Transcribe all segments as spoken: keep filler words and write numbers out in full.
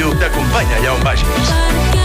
Ràdio t'acompanya allà on vagis.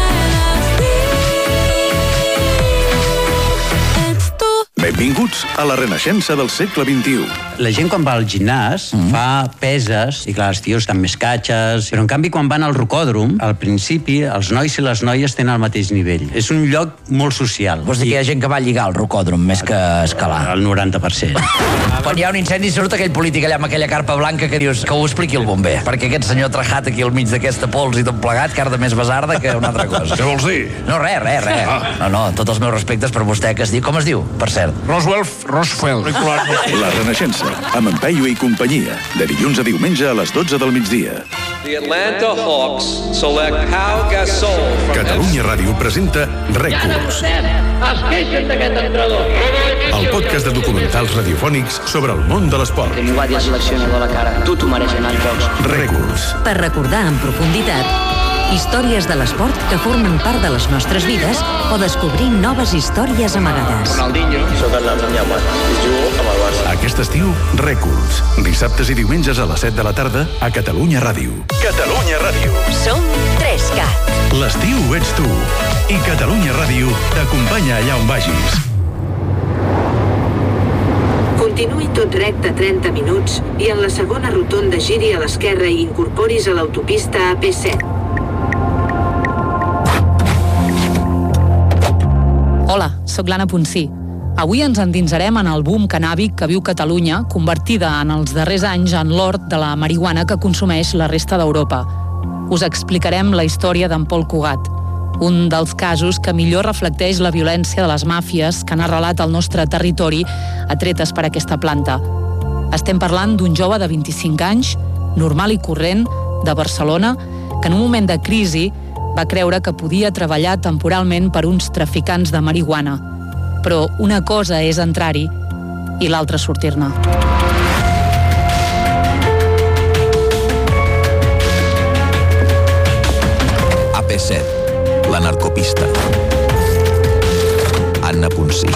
Benvinguts a la renaixença del segle vint-i-u. La gent quan va al gimnàs mm. fa peses, i clar, els tios estan més catxes, però en canvi quan van al rocòdrom, al principi els nois i les noies tenen el mateix nivell. És un lloc molt social. Vols dir que hi ha gent que va lligar al rocòdrom més que escalar? El noranta per cent. Quan hi ha un incendi surt aquell polític allà amb aquella carpa blanca que dius que ho expliqui el bomber, perquè aquest senyor trajat aquí al mig d'aquesta pols i tot plegat, carda més basarda que una altra cosa. Què vols dir? No, res, res, res. Ah. No, no, tots els meus respectes per vostè, que es diu... Com es diu, per cert? Roswell Roswell. La renaixença, amb en Peyu i companyia, de dilluns a diumenge a les dotze del migdia. The Atlanta Hawks select Pau Gasol. Catalunya Ràdio presenta Rècords. Es queixen d'aquest entrenador. El podcast de documentals radiofònics sobre el món de l'esport. Que m'ho va dir el seleccionador a la cara. Tu t'ho mereixes anar als jocs. Rècords. Per recordar en profunditat històries de l'esport que formen part de les nostres vides o descobrir noves històries amagades. Ronaldinho. Soc el Ronaldinho. Jugo amb el Barça. Aquest estiu, Rècords. Dissabtes i diumenges a les set de la tarda a Catalunya Ràdio. Catalunya Ràdio. Som tres cat. L'estiu ets tu. I Catalunya Ràdio t'acompanya allà on vagis. Continuï tot recte trenta minuts i en la segona rotonda giri a l'esquerra i incorporis a l'autopista A P set. Hola, sóc l'Anna Ponsí. Avui ens endinsarem en el boom cannàbic que viu Catalunya, convertida en els darrers anys en l'hort de la marihuana que consumeix la resta d'Europa. Us explicarem la història d'en Pol Cugat, un dels casos que millor reflecteix la violència de les màfies que han arrelat al nostre territori atretes per aquesta planta. Estem parlant d'un jove de vint-i-cinc anys, normal i corrent, de Barcelona, que en un moment de crisi va creure que podia treballar temporalment per uns traficants de marihuana. Però una cosa és entrar-hi i l'altra sortir-ne. A P set, la narcopista. Anna Ponsí.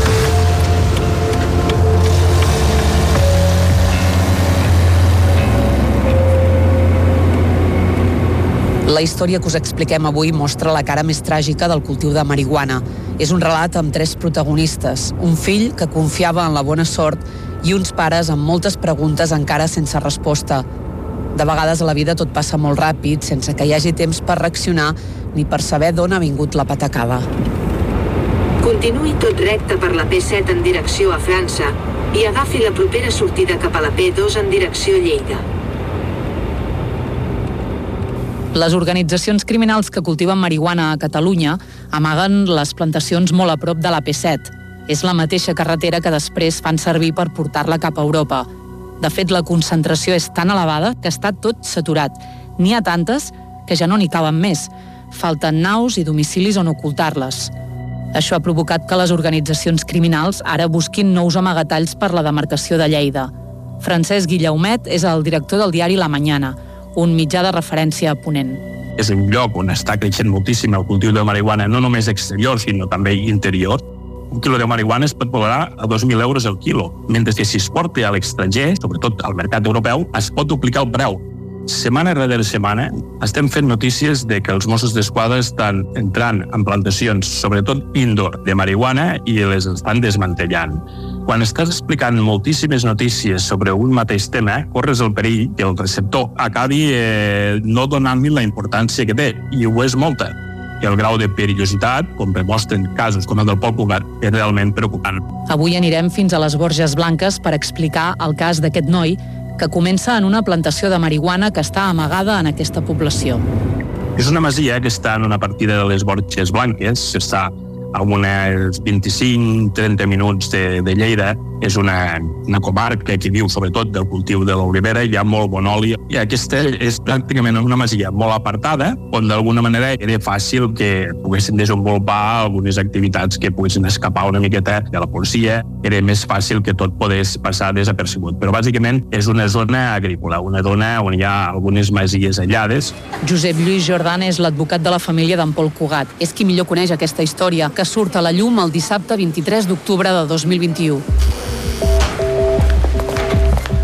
La història que us expliquem avui mostra la cara més tràgica del cultiu de marihuana. És un relat amb tres protagonistes, un fill que confiava en la bona sort i uns pares amb moltes preguntes encara sense resposta. De vegades a la vida tot passa molt ràpid, sense que hi hagi temps per reaccionar ni per saber d'on ha vingut la patacada. Continuï tot recte per la P set en direcció a França i agafi la propera sortida cap a la P dos en direcció a Lleida. Les organitzacions criminals que cultiven marihuana a Catalunya amaguen les plantacions molt a prop de la P set. És la mateixa carretera que després fan servir per portar-la cap a Europa. De fet, la concentració és tan elevada que està tot saturat. N'hi ha tantes que ja no n'hi caben més. Falten naus i domicilis on ocultar-les. Això ha provocat que les organitzacions criminals ara busquin nous amagatalls per la demarcació de Lleida. Francesc Guillaumet és el director del diari La Mañana, un mitjà de referència a Ponent. És un lloc on està creixent moltíssim el cultiu de marihuana, no només exterior, sinó també interior. Un quilo de marihuana es pot valorar a dos mil euros el quilo, mentre que si es porta a l'estranger, sobretot al mercat europeu, es pot duplicar el preu. Setmana rere setmana estem fent notícies de que els Mossos d'Esquadra estan entrant en plantacions, sobretot indoor, de marihuana i les estan desmantellant. Quan estàs explicant moltíssimes notícies sobre un mateix tema, corres el perill que el receptor acabi eh, no donant-li la importància que té, i ho és molta. I el grau de perillositat, com demostren casos com el del Pol Cugat, és realment preocupant. Avui anirem fins a les Borges Blanques per explicar el cas d'aquest noi que comença en una plantació de marihuana que està amagada en aquesta població. És una masia que està en una partida de les Borges Blanques, està a uns vint-i-cinc a trenta minuts de, de Lleida. És una, una comarca que viu sobretot del cultiu de l'olivera, hi ha molt bon oli, i aquesta és pràcticament una masia molt apartada, on d'alguna manera era fàcil que poguessin desenvolupar algunes activitats que poguessin escapar una miqueta de la policia, era més fàcil que tot pogués passar desapercebut. Però bàsicament és una zona agrícola, una zona on hi ha algunes masies aïllades. Josep Lluís Jordan és l'advocat de la família d'en Pol Cugat. És qui millor coneix aquesta història, que surt a la llum el dissabte vint-i-tres d'octubre de dos mil vint-i-u. Es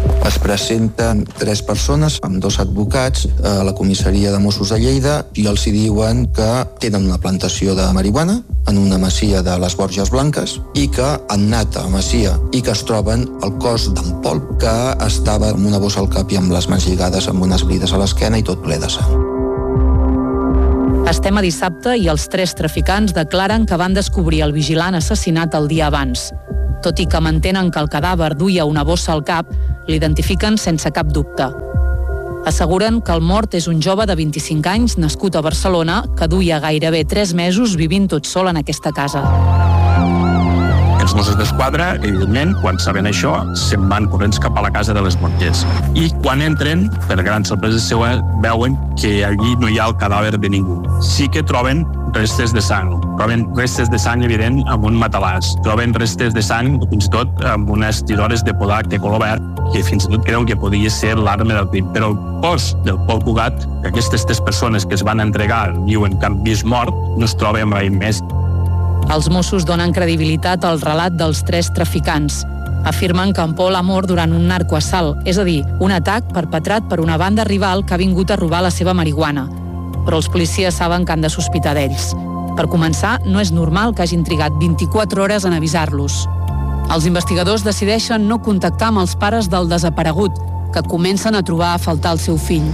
presenten tres persones amb dos advocats a la comissaria de Mossos de Lleida i els hi diuen que tenen una plantació de marihuana en una masia de les Borges Blanques i que han anat a la masia i que es troben el cos d'en Pol, que estava amb una bossa al cap i amb les mans lligades amb unes brides a l'esquena i tot ple de sang. Estem a dissabte i els tres traficants declaren que van descobrir el vigilant assassinat el dia abans. Tot i que mantenen que el cadàver duia una bossa al cap, l'identifiquen sense cap dubte. Asseguren que el mort és un jove de vint-i-cinc anys nascut a Barcelona que duia gairebé tres mesos vivint tot sol en aquesta casa. Els Mossos d'Esquadra, evidentment, quan saben això, se'n van corrents cap a la casa de les Borges. I quan entren, per gran sorpresa seva, veuen que allí no hi ha el cadàver de ningú. Sí que troben restes de sang. Troben restes de sang, evident, amb un matalàs. Troben restes de sang, fins i tot, amb unes tisores de podac de color verd, que fins i tot creuen que podia ser l'arma del crim. Però el cos del Pol Cugat, que aquestes tres persones que es van entregar diuen que han vist mort, no es troba mai més. Els Mossos donen credibilitat al relat dels tres traficants. Afirmen que en Pol ha mort durant un narcoassalt, és a dir, un atac perpetrat per una banda rival que ha vingut a robar la seva marihuana. Però els policies saben que han de sospitar d'ells. Per començar, no és normal que hagin trigat vint-i-quatre hores en avisar-los. Els investigadors decideixen no contactar amb els pares del desaparegut, que comencen a trobar a faltar el seu fill.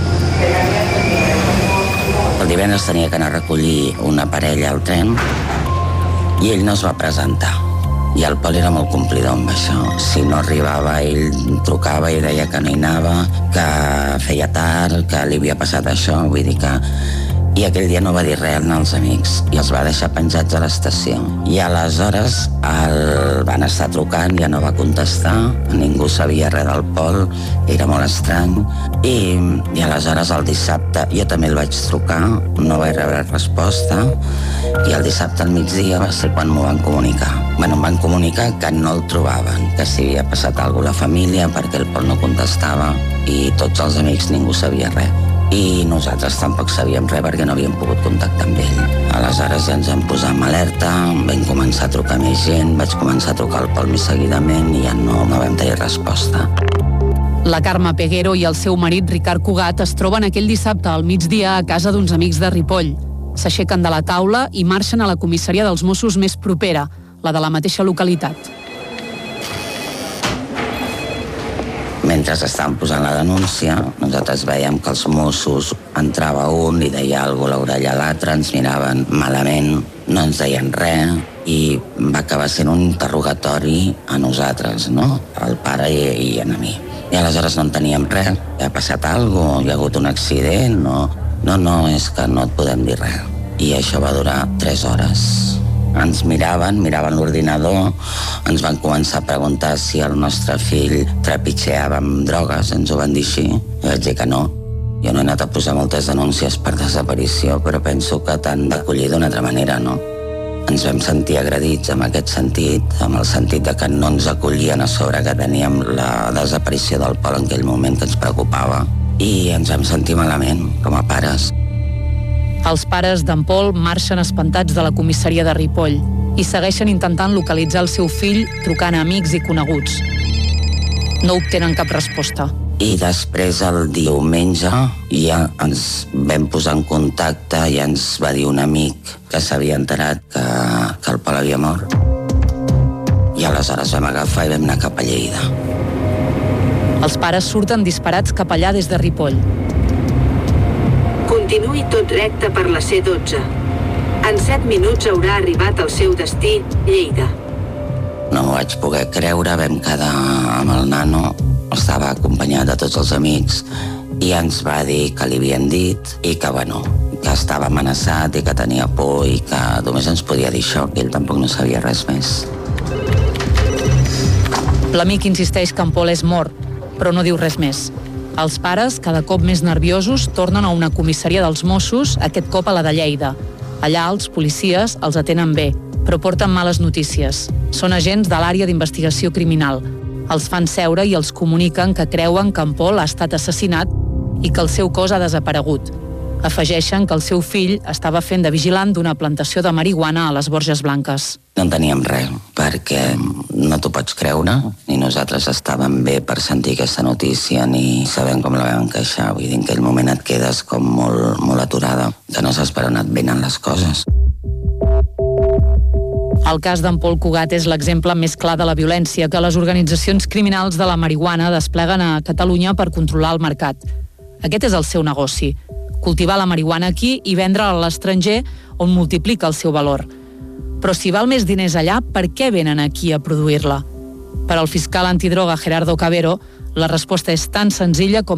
El divendres tenia que anar a recollir una parella al tren i ell no es va presentar. I el Pol era molt complidor amb això. Si no arribava, ell trucava i deia que no hi anava, que feia tard, que li havia passat això, vull dir que... I aquell dia no va dir res als amics i els va deixar penjats a l'estació. I aleshores el van estar trucant, ja no va contestar, ningú sabia res del Pol, era molt estrany. I, i aleshores el dissabte jo també el vaig trucar, no vaig rebre resposta, i el dissabte al migdia va ser quan m'ho van comunicar. Bueno, em van comunicar que no el trobaven, que si havia passat alguna cosa a la família perquè el Pol no contestava i tots els amics ningú sabia res. I nosaltres tampoc sabíem res perquè no havíem pogut contactar amb ell. Aleshores ja ens vam posar en alerta, vam començar a trucar més gent, vaig començar a trucar al Pol més seguidament i ja no, no vam tenir resposta. La Carme Peguero i el seu marit Ricard Cugat es troben aquell dissabte al migdia a casa d'uns amics de Ripoll. S'aixequen de la taula i marxen a la comissaria dels Mossos més propera, la de la mateixa localitat. Mentre estàvem posant la denúncia, nosaltres veiem que els Mossos entrava un i deia alguna cosa a l'orella a l'altre, ens miraven malament, no ens deien res i va acabar sent un interrogatori a nosaltres, no? Al pare i, i a mi. I aleshores no en teníem res. Ha passat alguna cosa? Hi ha hagut un accident? No, no, no, és que no et podem dir res. I això va durar tres hores. Ens miraven, miraven l'ordinador, ens van començar a preguntar si el nostre fill trepitgeava amb drogues, ens ho van dir així. Jo vaig dir que no. Jo no he anat a posar moltes denúncies per desaparició, però penso que t'han d'acollir d'una altra manera, no? Ens vam sentir agredits en aquest sentit, amb el sentit de que no ens acollien a sobre que teníem la desaparició del Pol en aquell moment que ens preocupava. I ens vam sentir malament, com a pares. Els pares d'en Pol marxen espantats de la comissaria de Ripoll i segueixen intentant localitzar el seu fill trucant a amics i coneguts. No obtenen cap resposta. I després, el diumenge, ja ens vam posar en contacte i ens va dir un amic que s'havia enterat que, que el Pol havia mort. I aleshores vam agafar i vam anar cap a Lleida. Els pares surten disparats cap allà des de Ripoll. Continuï tot recte per la C dotze. En set minuts haurà arribat al seu destí, Lleida. No m'ho vaig poder creure, vam quedar amb el nano, estava acompanyat de tots els amics i ens va dir que li havien dit i que, bueno, que estava amenaçat i que tenia por i que només ens podia dir això, que ell tampoc no sabia res més. L'amic insisteix que en Pol és mort, però no diu res més. Els pares, cada cop més nerviosos, tornen a una comissaria dels Mossos, aquest cop a la de Lleida. Allà els policies els atenen bé, però porten males notícies. Són agents de l'àrea d'investigació criminal. Els fan seure i els comuniquen que creuen que en Pol ha estat assassinat i que el seu cos ha desaparegut. Afegeixen que el seu fill estava fent de vigilant d'una plantació de marihuana a les Borges Blanques. No en teníem res, perquè no t'ho pots creure, ni nosaltres estàvem bé per sentir aquesta notícia, ni sabem com la vam encaixar. Vull dir, en aquell moment et quedes com molt, molt aturada, que no saps per on et venen les coses. El cas d'en Pol Cugat és l'exemple més clar de la violència que les organitzacions criminals de la marihuana despleguen a Catalunya per controlar el mercat. Aquest és el seu negoci, cultivar la marihuana aquí i vendre-la a l'estranger on multiplica el seu valor. Però si val més diners allà, per què venen aquí a produir-la? Per al fiscal antidroga Gerardo Cavero, la resposta és tan senzilla com